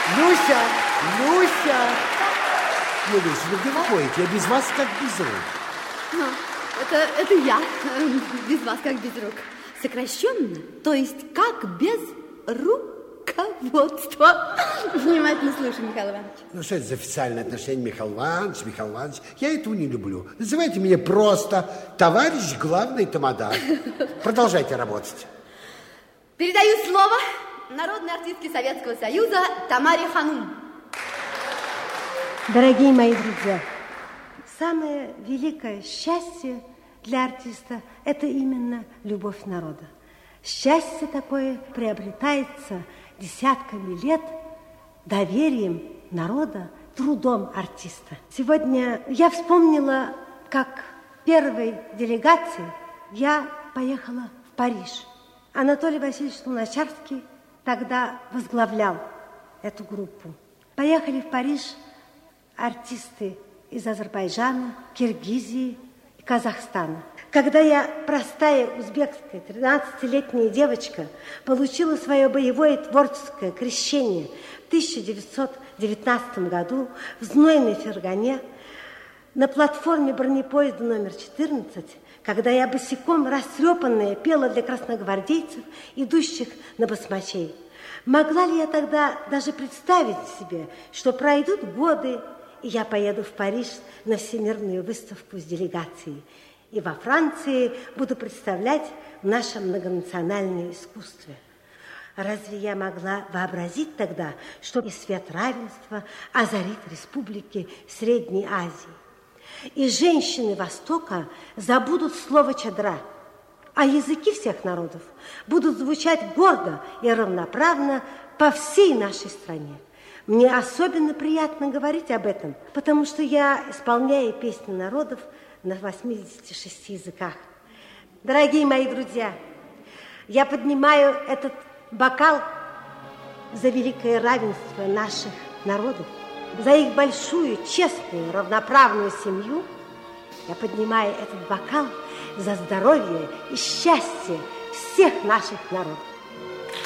Люся! Люся! Ну, Люся, ну где вы ходите? Я без вас как без рук. Это я. Без вас как без рук. Сокращенно, то есть как без руководства. Внимательно слушай, Михаил Иванович. Ну, что это за официальное отношение, Михаил Иванович, Михаил Иванович? Я этого не люблю. Называйте меня просто товарищ главный тамада. Продолжайте работать. Передаю слово народной артистке Советского Союза Тамаре Ханум. Дорогие мои друзья, самое великое счастье для артиста – это именно любовь народа. Счастье такое приобретается десятками лет доверием народа, трудом артиста. Сегодня я вспомнила, как первой делегацией я поехала в Париж. Анатолий Васильевич Луначарский тогда возглавлял эту группу. Поехали в Париж артисты из Азербайджана, Киргизии и Казахстана. Когда я, простая узбекская 13-летняя девочка, получила свое боевое творческое крещение в 1919 году в знойной Фергане на платформе бронепоезда номер 14, когда я босиком растрепанная пела для красногвардейцев, идущих на басмачей, могла ли я тогда даже представить себе, что пройдут годы, и я поеду в Париж на всемирную выставку с делегацией, и во Франции буду представлять наше многонациональное искусство? Разве я могла вообразить тогда, что и свет равенства озарит республики Средней Азии? И женщины Востока забудут слово «чадра», а языки всех народов будут звучать гордо и равноправно по всей нашей стране. Мне особенно приятно говорить об этом, потому что я исполняю песни народов на 86 языках. Дорогие мои друзья, я поднимаю этот бокал за великое равенство наших народов, за их большую, честную, равноправную семью. Я поднимаю этот бокал за здоровье и счастье всех наших народов.